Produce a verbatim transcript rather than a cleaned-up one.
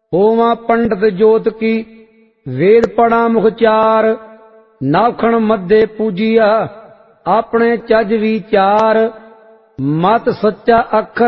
होवा पंडित जोत की वेद पढ़ा मुख चार। नाखण मध्य पूजिया अपने चज विचार। मत सच्चा अखर